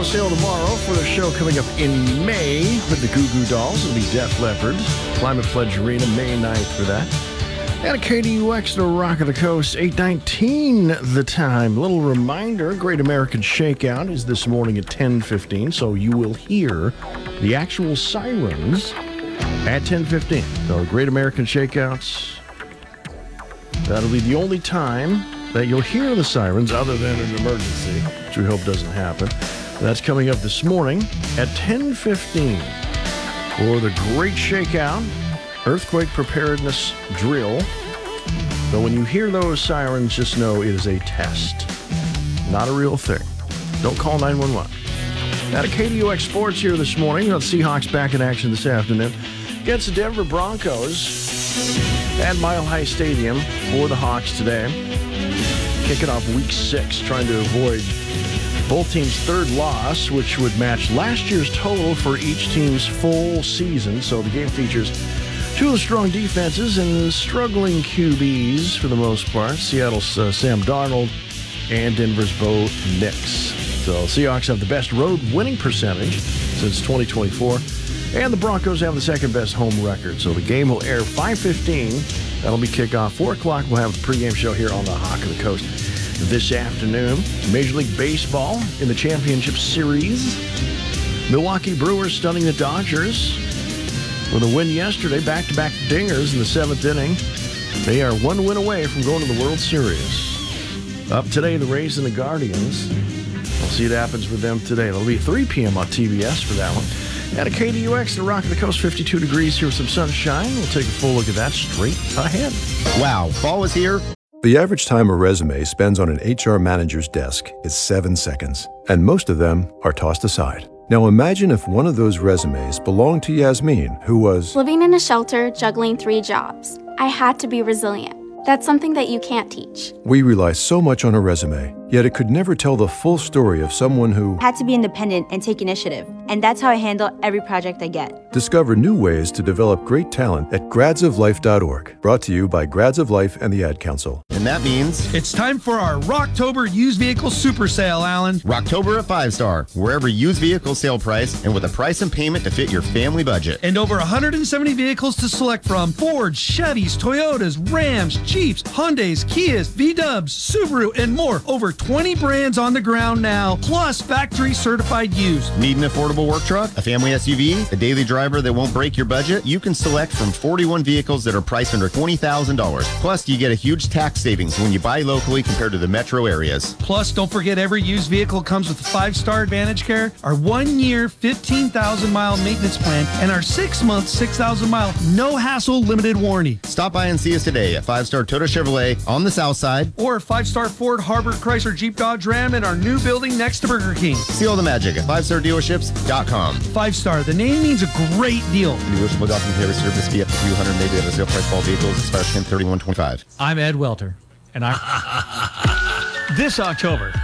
sale tomorrow for the show coming up in May with the Goo Goo Dolls. It'll be Def Leppard, Climate Pledge Arena, May 9th for that. And a KDUX, the Rock of the Coast, 8:19 the time. Little reminder, Great American Shakeout is this morning at 10:15, so you will hear the actual sirens at 10:15. So Great American Shakeouts, that'll be the only time that you'll hear the sirens other than an emergency, which we hope doesn't happen. That's coming up this morning at 10:15 for the Great Shakeout Earthquake Preparedness Drill. So when you hear those sirens, just know it is a test, not a real thing. Don't call 911. Out of KDUX Sports here this morning, the Seahawks back in action this afternoon against the Denver Broncos at Mile High Stadium for the Hawks today. Kicking off week 6, trying to avoid both teams' third loss, which would match last year's total for each team's full season. So the game features two of the strong defenses and struggling QBs for the most part. Seattle's Sam Darnold and Denver's Bo Nix. So Seahawks have the best road winning percentage since 2024. And the Broncos have the second best home record. So the game will air 5:15. That'll be kickoff. 4 o'clock, we'll have the pregame show here on the Hawk of the Coast this afternoon. Major League Baseball in the Championship Series. Milwaukee Brewers stunning the Dodgers with a win yesterday. Back-to-back dingers in the 7th inning. They are one win away from going to the World Series. Up today, the Rays and the Guardians. We'll see what happens with them today. It'll be 3 p.m. on TBS for that one. At a KDUX, the Rock of the Coast, 52 degrees here with some sunshine. We'll take a full look at that straight ahead. Wow, fall is here. The average time a resume spends on an HR manager's desk is 7 seconds, and most of them are tossed aside. Now imagine if one of those resumes belonged to Yasmin, who was living in a shelter, juggling 3 jobs. I had to be resilient. That's something that you can't teach. We rely so much on a resume, yet it could never tell the full story of someone who had to be independent and take initiative. And that's how I handle every project I get. Discover new ways to develop great talent at gradsoflife.org. Brought to you by Grads of Life and the Ad Council. And that means it's time for our Rocktober used vehicle super sale, Alan. Rocktober at 5 Star, wherever used vehicle sale price and with a price and payment to fit your family budget. And over 170 vehicles to select from: Ford, Chevys, Toyotas, Rams, Jeeps, Hyundais, Kias, VWs, Subaru, and more. Over 20 brands on the ground now, plus factory certified used. Need an affordable work truck, a family SUV, a daily driver that won't break your budget? You can select from 41 vehicles that are priced under $20,000. Plus, you get a huge tax savings when you buy locally compared to the metro areas. Plus, don't forget every used vehicle comes with a 5-star Advantage Care, our 1-year, 15,000-mile maintenance plan, and our 6-month, 6,000-mile, no-hassle limited warranty. Stop by and see us today at 5 Star Toyota Chevrolet on the south side. Or 5-star Ford, Harbor, Chrysler, Jeep, Dodge, Ram in our new building next to Burger King. See all the magic at 5stardealerships.com. 5-star, the name means a great deal. Negotiable document service fee up to $200, maybe at a sale price. All vehicles expires 10/31/25. I'm Ed Welter, and I... This October,